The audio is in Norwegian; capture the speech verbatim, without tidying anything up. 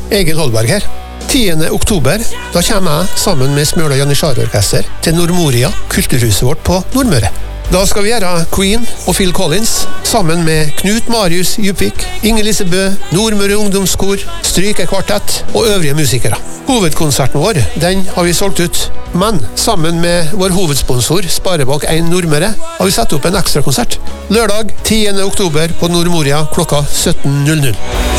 Egil Holberg her. tiende oktober, da kommer jeg sammen med Smøla Janitsjar-orkester til Nordmoria, kulturhuset vårt på Nordmøre. Da skal vi gjøre Queen og Phil Collins sammen med Knut Marius Djupvik, Inger-Lise Bø, Nordmøre Ungdomskor, Strykekvartett og øvrige musikere. Hovedkonserten vår, den har vi solgt ut, men sammen med vår hovedsponsor Sparebank en Nordmøre har vi satt opp en ekstra konsert. Lørdag tiende oktober på Nordmoria klokka sytten null null.